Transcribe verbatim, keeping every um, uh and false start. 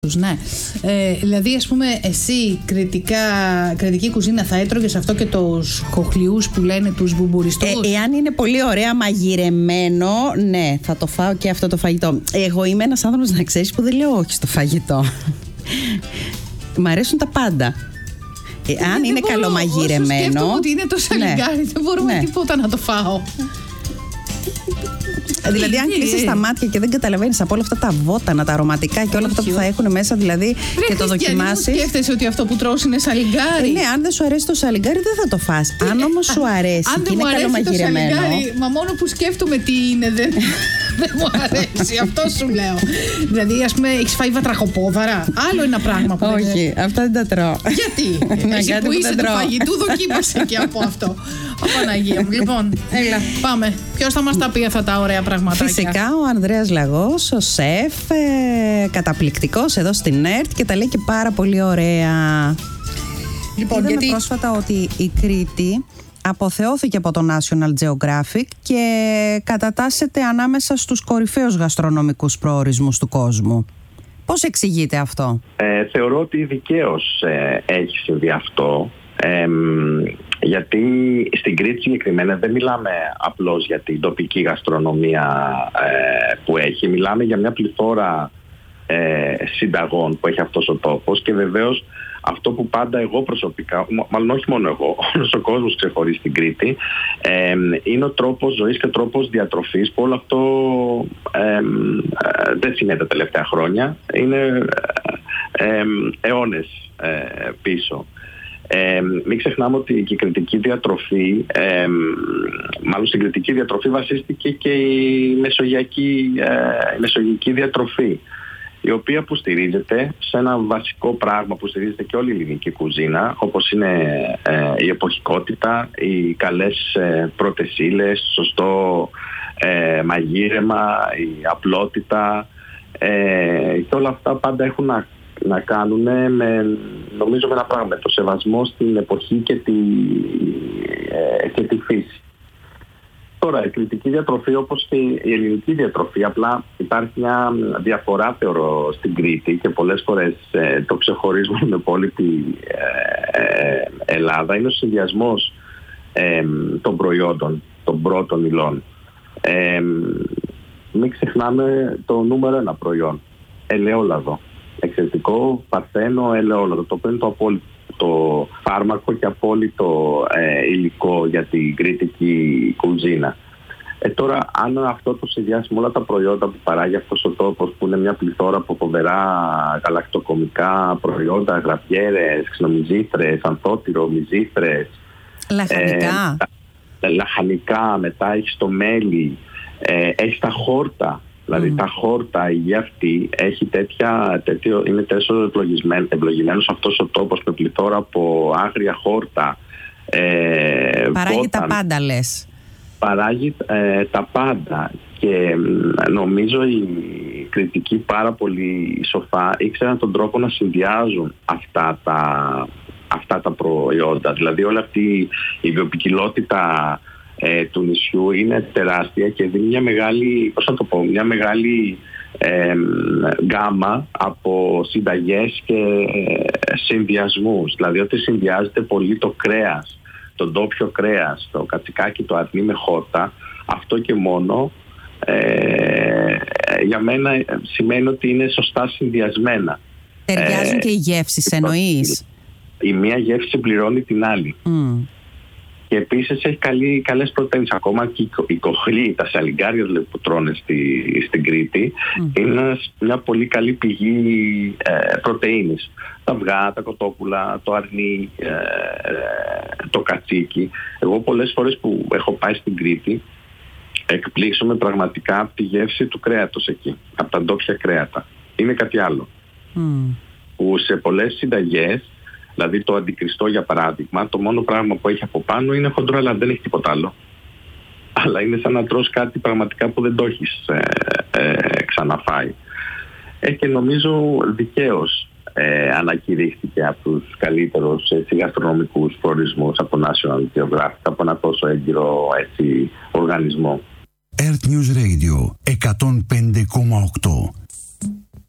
Ναι. Ε, δηλαδή, ας πούμε, εσύ κριτικά, κριτική κουζίνα θα έτρωγες αυτό και τους χοχλιούς που λένε, τους μπουμπουριστούς? Ε, εάν είναι πολύ ωραία μαγειρεμένο, ναι, θα το φάω και αυτό το φαγητό. Εγώ είμαι ένας άνθρωπος, να ξέρεις, που δεν λέω όχι στο φαγητό. Μ' αρέσουν τα πάντα. Ε, αν είναι καλομαγειρεμένο. Όσο σκέφτομαι ότι είναι το σαλιγκάρι, ναι, δεν μπορούμε ναι. τίποτα να το φάω. Δηλαδή, αν κλείσεις τα μάτια και δεν καταλαβαίνεις από όλα αυτά τα βότανα, τα αρωματικά και όλα αυτά που θα έχουν μέσα, δηλαδή, Ρε, και το δοκιμάσεις. Σκέφτεσαι ότι αυτό που τρως είναι σαλιγκάρι? Ε, ναι, αν δεν σου αρέσει το σαλιγκάρι, δεν θα το φας. Ε, αν όμως σου αρέσει αν και είναι καλομαγειρεμένο. Μα μόνο που σκέφτομαι τι είναι, δεν, δεν μου αρέσει. Αυτό σου λέω. Δηλαδή, ας πούμε, έχεις φάει βατραχοπόδαρα. Άλλο ένα πράγμα που δεν. Όχι, αυτά δεν τα τρώω. Γιατί? Εσύ που είσαι του φαγητού, δοκίμασε και από αυτό. Ω Παναγία μου. Λοιπόν, έλα, πάμε. Ποιος θα μας τα πει αυτά τα ωραία πραγματάκια? Φυσικά ο Ανδρέας Λαγός, ο σεφ, ε, καταπληκτικός εδώ στην ΕΡΤ και τα λέει και πάρα πολύ ωραία. Λοιπόν, είδαμε γιατί πρόσφατα ότι η Κρήτη αποθεώθηκε από το National Geographic και κατατάσσεται ανάμεσα στους κορυφαίους γαστρονομικούς προορισμούς του κόσμου. Πώς εξηγείται αυτό? Ε, θεωρώ ότι δικαίως ε, έχει συμβεί αυτό. Ε, γιατί στην Κρήτη συγκεκριμένα δεν μιλάμε απλώς για την τοπική γαστρονομία ε, που έχει. Μιλάμε για μια πληθώρα ε, συνταγών που έχει αυτός ο τόπος και βεβαίως αυτό που πάντα εγώ προσωπικά, μάλλον όχι μόνο εγώ, όλος ο κόσμος ξεχωρίζει στην Κρήτη, ε, είναι ο τρόπος ζωής και τρόπος διατροφής που όλο αυτό ε, ε, δεν συνέβη τα τελευταία χρόνια. Είναι ε, ε, αιώνες ε, πίσω. Ε, μην ξεχνάμε ότι η κρητική διατροφή, ε, μάλλον στην κρητική διατροφή βασίστηκε και η μεσογειακή, ε, η μεσογειακή διατροφή, η οποία που στηρίζεται σε ένα βασικό πράγμα που στηρίζεται και όλη η ελληνική κουζίνα, όπως είναι ε, η εποχικότητα, οι καλές ε, πρώτες ύλες, σωστό ε, μαγείρεμα, η απλότητα ε, και όλα αυτά πάντα έχουν να να κάνουν με, νομίζω με ένα πράγμα, με το σεβασμό στην εποχή και τη, ε, και τη φύση. Τώρα, η κρητική διατροφή όπως και η ελληνική διατροφή, απλά υπάρχει μια διαφορά θεωρώ στην Κρήτη και πολλές φορές ε, το ξεχωρίζουμε με υπόλοιπη ε, ε, Ελλάδα, είναι ο συνδυασμός ε, των προϊόντων, των πρώτων υλών. Ε, μην ξεχνάμε το νούμερο ένα προϊόν, ελαιόλαδο. Εξαιρετικό, παρθένο, ελαιόλαδο, το οποίο είναι το απόλυτο το φάρμακο και απόλυτο ε, υλικό για την κρήτικη κουζίνα. Ε, τώρα, αν αυτό το συνδυάσουμε όλα τα προϊόντα που παράγει αυτός ο τόπος, που είναι μια πληθώρα από φοβερά γαλακτοκομικά προϊόντα, γραβιέρες, ξινομυζήθρες, ανθότυρο, μυζήθρες, λαχανικά, ε, λαχανικά, μετά έχει το μέλι, ε, έχει τα χόρτα. Δηλαδή mm. τα χόρτα, η γη αυτή έχει τέτοια, τέτοιο, είναι τόσο ευλογημένος αυτός ο τόπος με πληθώρα από άγρια χόρτα. Ε, παράγει βόταν, τα πάντα, λες. Παράγει ε, τα πάντα και νομίζω οι κριτικοί πάρα πολύ σοφά ήξεραν τον τρόπο να συνδυάζουν αυτά τα, αυτά τα προϊόντα. Δηλαδή όλη αυτή η βιοποικιλότητα Ε, του νησιού είναι τεράστια και δίνει μια μεγάλη, πώς να το πω, μια μεγάλη ε, γκάμα από συνταγές και ε, συνδυασμούς. Δηλαδή ότι συνδυάζεται πολύ το κρέας, το ντόπιο κρέας, το κατσικάκι, το αρνί με χόρτα, αυτό και μόνο ε, για μένα σημαίνει ότι είναι σωστά συνδυασμένα. Ταιριάζουν ε, και οι γεύσεις, εννοείς? Η μία γεύση συμπληρώνει την άλλη. Mm. Και επίσης έχει καλή, καλές πρωτεΐνες. Ακόμα και οι κοχλοί, τα σαλιγκάρια δηλαδή, που τρώνε στη, στην Κρήτη, mm. είναι μια πολύ καλή πηγή ε, πρωτεΐνης. Τα αυγά, τα κοτόπουλα, το αρνί, ε, ε, το κατσίκι. Εγώ πολλές φορές που έχω πάει στην Κρήτη, εκπλήσωμαι πραγματικά από τη γεύση του κρέατος εκεί, από τα ντόπια κρέατα. Είναι κάτι άλλο. Mm. Που σε πολλές συνταγές, δηλαδή το αντικριστό για παράδειγμα, το μόνο πράγμα που έχει από πάνω είναι χοντρό, αλλά δεν έχει τίποτα άλλο. Αλλά είναι σαν να τρως κάτι πραγματικά που δεν το έχεις ε, ε, ξαναφάει. Ε, και νομίζω δικαίως ε, ανακηρύχθηκε από τους καλύτερους έτσι, γαστρονομικούς προορισμούς από National Geographic, από ένα τόσο έγκυρο έτσι, οργανισμό. ΕΡΤ News Radio εκατόν πέντε κόμμα οκτώ.